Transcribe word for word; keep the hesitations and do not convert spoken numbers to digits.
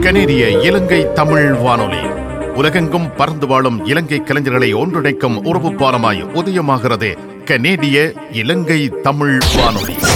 கனேடிய இலங்கை தமிழ் வானொலி உலகெங்கும் பறந்து வாழும் இலங்கை கலைஞர்களை ஒன்றிணைக்கும் உறவு பாலமாய் உதயமாகிறது கனேடிய இலங்கை தமிழ் வானொலி.